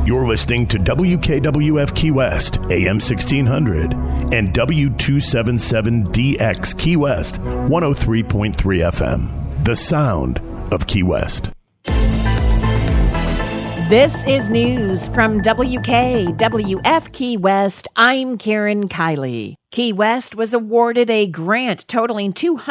You're listening to WKWF Key West, AM 1600, and W277DX Key West, 103.3 FM. The sound of Key West. This is news from WKWF Key West. I'm Karen Kiley. Key West was awarded a grant totaling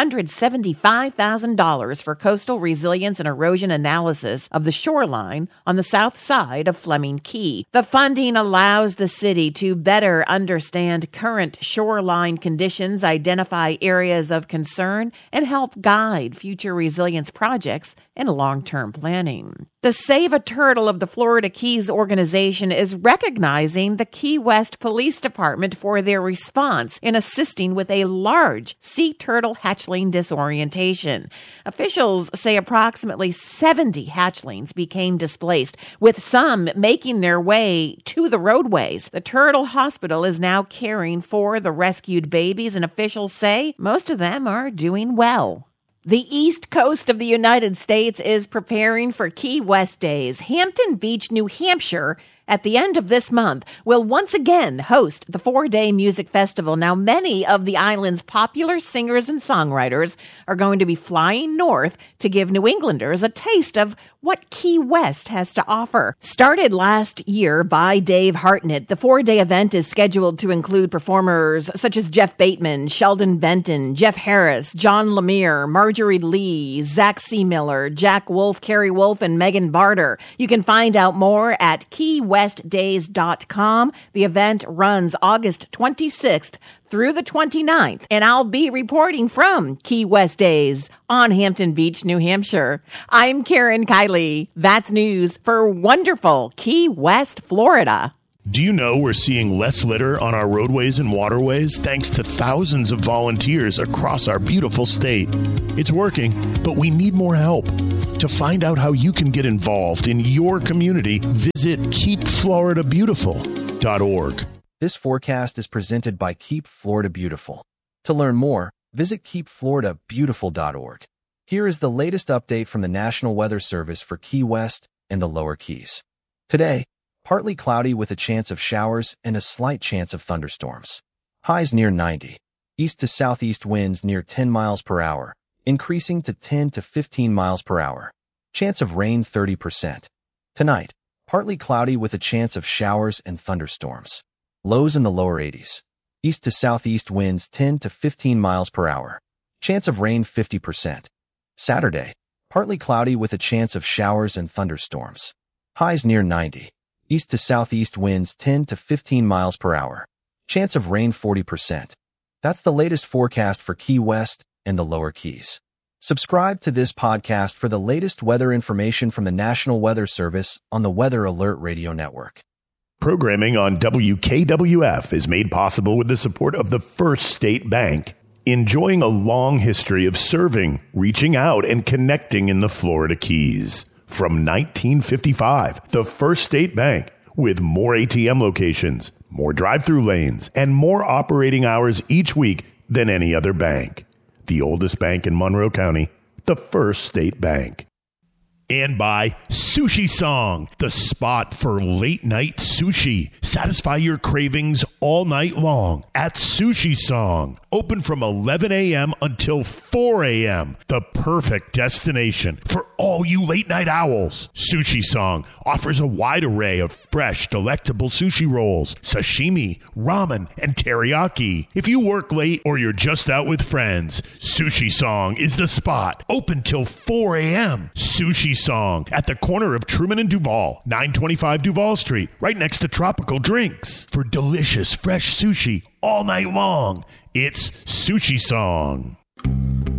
$275,000 for coastal resilience and erosion analysis of the shoreline on the south side of Fleming Key. The funding allows the city to better understand current shoreline conditions, identify areas of concern, and help guide future resilience projects and long-term planning. The Save a Turtle of the Florida Keys organization is recognizing the Key West Police Department for their response in assisting with a large sea turtle hatchling disorientation. Officials say approximately 70 hatchlings became displaced, with some making their way to the roadways. The Turtle Hospital is now caring for the rescued babies, and officials say most of them are doing well. The East Coast of the United States is preparing for Key West Days. Hampton Beach, New Hampshire, at the end of this month, will once again host the 4-day music festival. Now, many of the island's popular singers and songwriters are going to be flying north to give New Englanders a taste of what Key West has to offer. Started last year by Dave Hartnett, the 4-day event is scheduled to include performers such as Jeff Bateman, Sheldon Benton, Jeff Harris, John Lemire, Marjorie Lee, Zach Seamiller, Jack Wolf, Carrie Wolf, and Megan Barter. You can find out more at keywestdays.com. The event runs August 26th through the 29th, and I'll be reporting from Key West Days on Hampton Beach, New Hampshire. I'm Karen Kiley. That's news for wonderful Key West, Florida. Do you know we're seeing less litter on our roadways and waterways thanks to thousands of volunteers across our beautiful state? It's working, but we need more help. To find out how you can get involved in your community, visit keepfloridabeautiful.org. This forecast is presented by Keep Florida Beautiful. To learn more, visit keepfloridabeautiful.org. Here is the latest update from the National Weather Service for Key West and the Lower Keys. Today, partly cloudy with a chance of showers and a slight chance of thunderstorms. Highs near 90. East to southeast winds near 10 miles per hour, increasing to 10 to 15 miles per hour. Chance of rain 30%. Tonight, partly cloudy with a chance of showers and thunderstorms. Lows in the lower 80s. East to southeast winds 10 to 15 miles per hour. Chance of rain 50%. Saturday, partly cloudy with a chance of showers and thunderstorms. Highs near 90. East to southeast winds 10 to 15 miles per hour. Chance of rain 40%. That's the latest forecast for Key West and the Lower Keys. Subscribe to this podcast for the latest weather information from the National Weather Service on the Weather Alert Radio Network. Programming on WKWF is made possible with the support of the First State Bank, enjoying a long history of serving, reaching out, and connecting in the Florida Keys. From 1955, the First State Bank, with more ATM locations, more drive-through lanes, and more operating hours each week than any other bank. The oldest bank in Monroe County, the First State Bank. And by Sushi Song, the spot for late night sushi. Satisfy your cravings all night long at Sushi Song. Open from 11 a.m. until 4 a.m. The perfect destination for all you late night owls. Sushi Song offers a wide array of fresh, delectable sushi rolls, sashimi, ramen, and teriyaki. If you work late or you're just out with friends, Sushi Song is the spot. Open till 4 a.m. Sushi Song at the corner of Truman and Duval, 925 Duval Street, right next to Tropical Drinks. For delicious, fresh sushi all night long, it's Sushi Song.